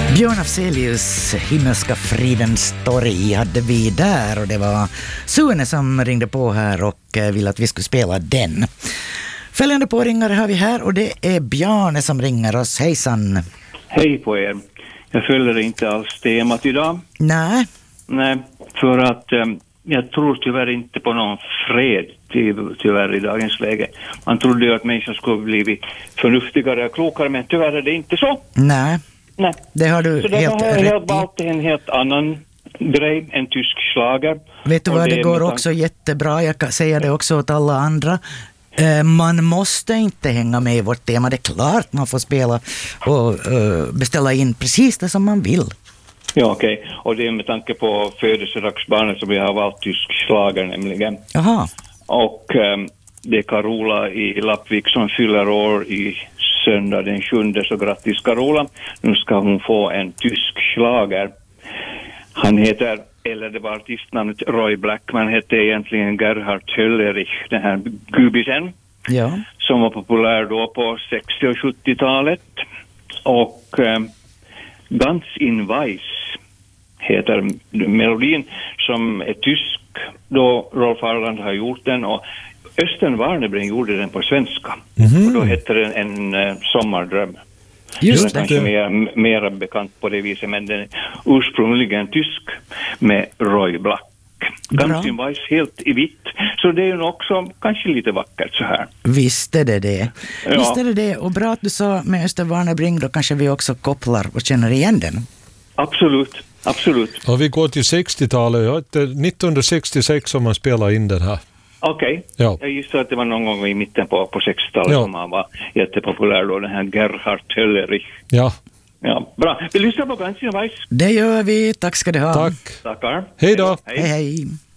Björn Afzelius Himmelska fridens torg hade vi där, och det var Sune som ringde på här och ville att vi skulle spela den. Följande påringare har vi här, och det är Bjarne som ringer oss. Hejsan. Hej på er. Jag följer inte alls temat idag. Nej, för att jag tror tyvärr inte på någon fred tyvärr i dagens läge. Man trodde ju att människor skulle bli förnuftigare och klokare, men tyvärr är det inte så. Nej. Det har du så helt rätt i. Så jag har rätt valt en helt annan grej, en tysk schlager. Vet du vad, det går också jättebra. Jag kan säga det också åt alla andra. Man måste inte hänga med i vårt tema. Det är klart man får spela och beställa in precis det som man vill. Ja, okej. Och det är med tanke på födelsedagsbarnet som vi har valt tysk schlager nämligen. Jaha. Och det är Carola i Lappvik som fyller år i söndag den 7. Så grattis Carola. Nu ska hon få en tysk schlager. Han heter, eller det var artistnamnet Roy Blackman, hette egentligen Gerhard Höllerich, den här gubbisen. Ja. Som var populär då på 60- och 70-talet. Och Ganz in Weiß heter melodin, som är tysk. Då Rolf Arland har gjort den, och Östen Warnerbring gjorde den på svenska. Och då hette den En sommardröm. Just det. Kanske mer bekant på det viset, men den är ursprungligen tysk med Roy Black. Ganz in Weiß, helt i vitt. Så det är ju också kanske lite vackert så här. Visst är det det. Ja. Visst är det det. Och bra att du sa med Östen Warnerbring, då kanske vi också kopplar och känner igen den. Absolut, absolut. Och vi går till 60-talet. 1966 som man spelar in den här. Okej. Ja. Jag gissar att det var någon gång i mitten på 60-talet som han var jättepopulär då, den här Gerhard Höllerich. Ja. Ja, bra. Vi lyssnar på Ganz in Weiß. Det gör vi. Tack ska du ha. Tack. Tackar. Hej då. Hej hej.